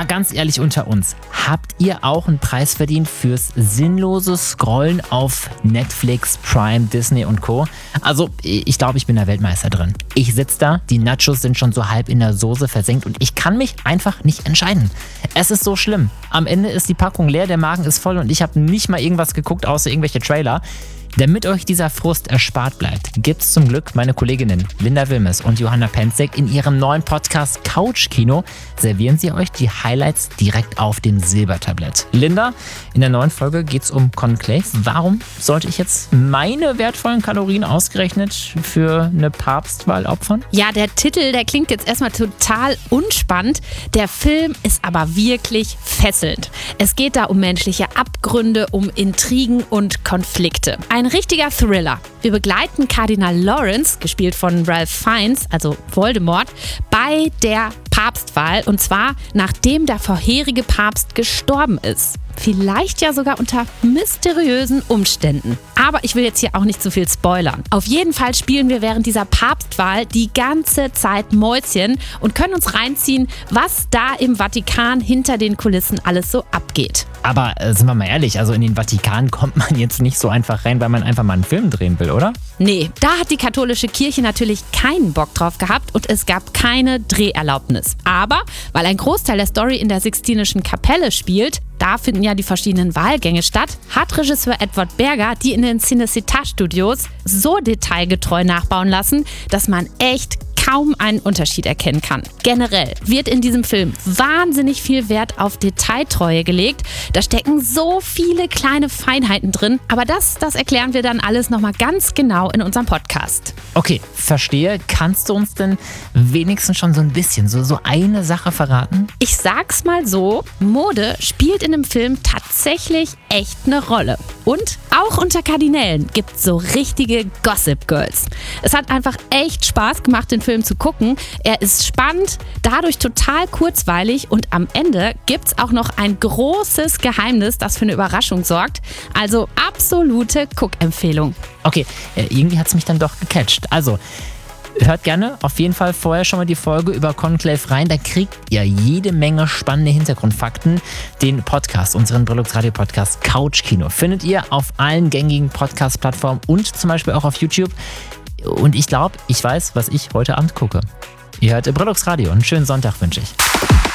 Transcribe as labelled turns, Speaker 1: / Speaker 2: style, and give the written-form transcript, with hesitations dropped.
Speaker 1: Mal ganz ehrlich unter uns, habt ihr auch einen Preis verdient fürs sinnlose Scrollen auf Netflix, Prime, Disney und Co.? Also, ich glaube, ich bin der Weltmeister drin. Ich sitze da, die Nachos sind schon so halb in der Soße versenkt und ich kann mich einfach nicht entscheiden. Es ist so schlimm. Am Ende ist die Packung leer, der Magen ist voll und ich habe nicht mal irgendwas geguckt, außer irgendwelche Trailer. Damit euch dieser Frust erspart bleibt, gibt's zum Glück meine Kolleginnen Linda Wilmes und Johanna Penzek in ihrem neuen Podcast Couchkino. Servieren sie euch die Highlights direkt auf dem Silbertablett. Linda, in der neuen Folge geht's um Conclave. Warum sollte ich jetzt meine wertvollen Kalorien ausgerechnet für eine Papstwahl opfern?
Speaker 2: Ja, der Titel, der klingt jetzt erstmal total unspannend. Der Film ist aber wirklich fesselnd. Es geht da um menschliche Abgründe, um Intrigen und Konflikte. Ein richtiger Thriller. Wir begleiten Kardinal Lawrence, gespielt von Ralph Fiennes, also Voldemort, bei der Papstwahl, und zwar nachdem der vorherige Papst gestorben ist. Vielleicht ja sogar unter mysteriösen Umständen. Aber ich will jetzt hier auch nicht zu viel spoilern. Auf jeden Fall spielen wir während dieser Papstwahl die ganze Zeit Mäuschen und können uns reinziehen, was da im Vatikan hinter den Kulissen alles so abgeht.
Speaker 1: Aber sind wir mal ehrlich, also in den Vatikan kommt man jetzt nicht so einfach rein, weil man einfach mal einen Film drehen will, oder?
Speaker 2: Nee, da hat die katholische Kirche natürlich keinen Bock drauf gehabt und es gab keine Dreherlaubnis. Aber weil ein Großteil der Story in der Sixtinischen Kapelle spielt, da finden ja die verschiedenen Wahlgänge statt, hat Regisseur Edward Berger die in den Cinecittà-Studios so detailgetreu nachbauen lassen, dass man echt kaum einen Unterschied erkennen kann. Generell wird in diesem Film wahnsinnig viel Wert auf Detailtreue gelegt. Da stecken so viele kleine Feinheiten drin. Aber das erklären wir dann alles nochmal ganz genau in unserem Podcast.
Speaker 1: Okay, verstehe. Kannst du uns denn wenigstens schon so ein bisschen, so eine Sache verraten?
Speaker 2: Ich sag's mal so, Mode spielt in dem Film tatsächlich echt eine Rolle. Und auch unter Kardinälen gibt's so richtige Gossip Girls. Es hat einfach echt Spaß gemacht, den Film zu gucken. Er ist spannend, dadurch total kurzweilig und am Ende gibt's auch noch ein großes Geheimnis, das für eine Überraschung sorgt. Also absolute Guckempfehlung.
Speaker 1: Okay, irgendwie hat's mich dann doch gecatcht. Also, hört gerne auf jeden Fall vorher schon mal die Folge über Conclave rein. Da kriegt ihr jede Menge spannende Hintergrundfakten. Den Podcast, unseren Brillux Radio Podcast Couchkino, findet ihr auf allen gängigen Podcast-Plattformen und zum Beispiel auch auf YouTube. Und ich glaube, ich weiß, was ich heute Abend gucke. Ihr hört Brillux Radio. Einen schönen Sonntag wünsche ich.